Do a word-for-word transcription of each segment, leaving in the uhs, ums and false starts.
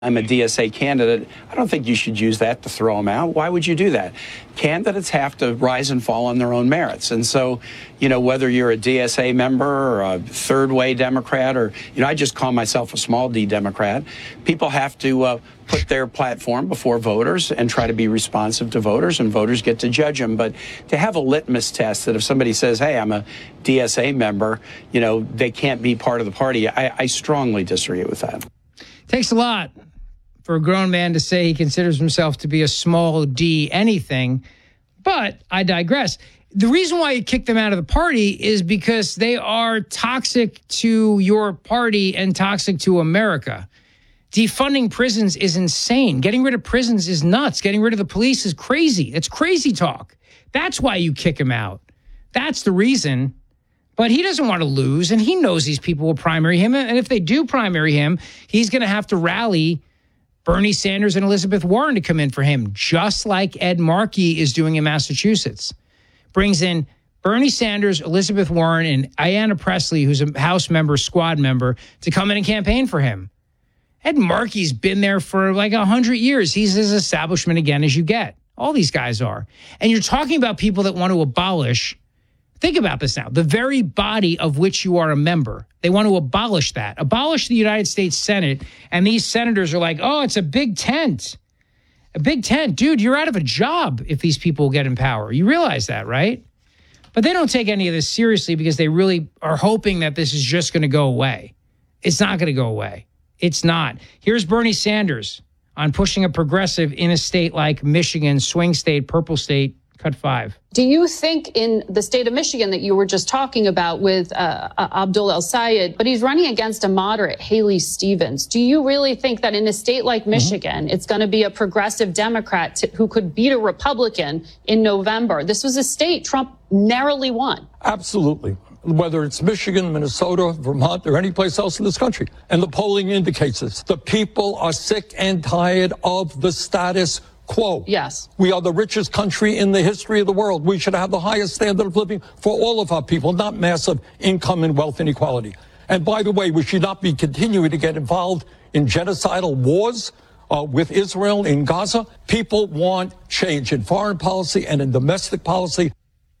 I'm a D S A candidate, I don't think you should use that to throw them out. Why would you do that? Candidates have to rise and fall on their own merits. And so, you know, whether you're a D S A member or a third-way Democrat or, you know, I just call myself a small D Democrat, people have to uh, put their platform before voters and try to be responsive to voters, and voters get to judge them. But to have a litmus test that if somebody says, hey, I'm a D S A member, you know, they can't be part of the party, I, I strongly disagree with that. Takes a lot for a grown man to say he considers himself to be a small D anything, but I digress. The reason why you kick them out of the party is because they are toxic to your party and toxic to America. Defunding prisons is insane. Getting rid of prisons is nuts. Getting rid of the police is crazy. It's crazy talk. That's why you kick him out. That's the reason. But he doesn't want to lose, and he knows these people will primary him. And if they do primary him, he's going to have to rally Bernie Sanders and Elizabeth Warren to come in for him, just like Ed Markey is doing in Massachusetts. Brings in Bernie Sanders, Elizabeth Warren, and Ayanna Pressley, who's a House member, squad member, to come in and campaign for him. Ed Markey's been there for like one hundred years. He's as establishment again as you get. All these guys are. And you're talking about people that want to abolish. Think about this now. The very body of which you are a member, they want to abolish that. Abolish the United States Senate. And these senators are like, oh, it's a big tent. A big tent. Dude, you're out of a job if these people get in power. You realize that, right? But they don't take any of this seriously because they really are hoping that this is just going to go away. It's not going to go away. It's not. Here's Bernie Sanders on pushing a progressive in a state like Michigan, swing state, purple state. Cut five. Do you think in the state of Michigan that you were just talking about with uh, Abdul El-Sayed, but he's running against a moderate Haley Stevens. Do you really think that in a state like Michigan, mm-hmm. it's going to be a progressive Democrat to, who could beat a Republican in November? This was a state Trump narrowly won. Absolutely. Whether it's Michigan, Minnesota, Vermont, or any place else in this country. And the polling indicates this. The people are sick and tired of the status quo. Yes. We are the richest country in the history of the world. We should have the highest standard of living for all of our people, not massive income and wealth inequality. And by the way, we should not be continuing to get involved in genocidal wars uh, with Israel in Gaza. People want change in foreign policy and in domestic policy.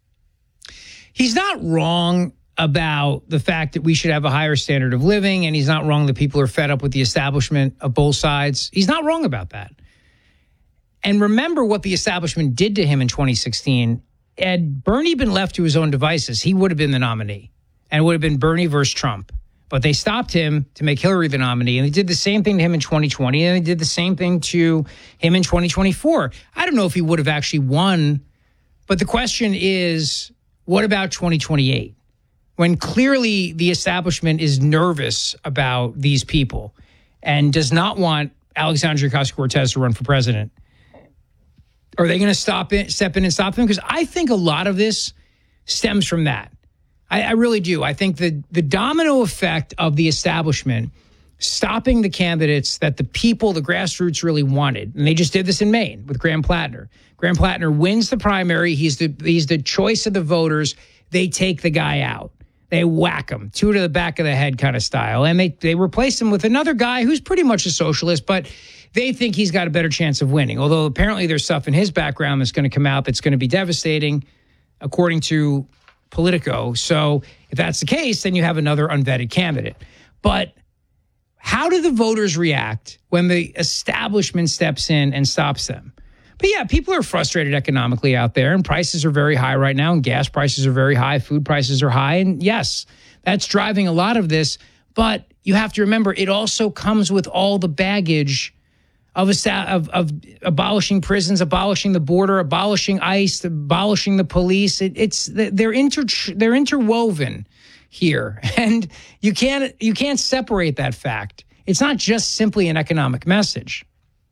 He's not wrong about the fact that we should have a higher standard of living, and he's not wrong that people are fed up with the establishment of both sides. He's not wrong about that. And remember what the establishment did to him in twenty sixteen. Had Bernie been left to his own devices, he would have been the nominee. And it would have been Bernie versus Trump. But they stopped him to make Hillary the nominee. And they did the same thing to him in twenty twenty. And they did the same thing to him in twenty twenty-four. I don't know if he would have actually won. But the question is, what about twenty twenty-eight? When clearly the establishment is nervous about these people and does not want Alexandria Ocasio-Cortez to run for president. Are they going to stop it, step in and stop them? Because I think a lot of this stems from that. I, I really do. I think the, the domino effect of the establishment stopping the candidates that the people, the grassroots really wanted. And they just did this in Maine with Graham Plattner. Graham Plattner wins the primary. He's the, he's the choice of the voters. They take the guy out. They whack him, two to the back of the head kind of style. And they, they replace him with another guy who's pretty much a socialist, but they think he's got a better chance of winning. Although apparently there's stuff in his background that's going to come out that's going to be devastating, according to Politico. So if that's the case, then you have another unvetted candidate. But how do the voters react when the establishment steps in and stops them? But yeah, people are frustrated economically out there, and prices are very high right now, and gas prices are very high, food prices are high. And yes, that's driving a lot of this. But you have to remember, it also comes with all the baggage of, of, of abolishing prisons, abolishing the border, abolishing ICE, abolishing the police. It, it's they're inter they're interwoven here, and you can't you can't separate that fact. It's not just simply an economic message.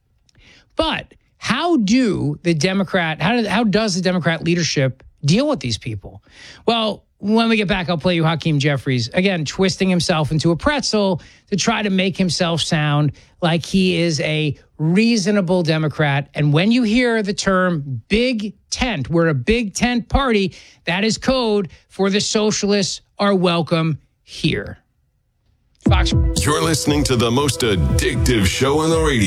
But how do the Democrat, how, do, how does the Democrat leadership deal with these people? Well, when we get back, I'll play you Hakeem Jeffries, again, twisting himself into a pretzel to try to make himself sound like he is a reasonable Democrat. And when you hear the term big tent, we're a big tent party, that is code for the socialists are welcome here. Fox. You're listening to the most addictive show on the radio.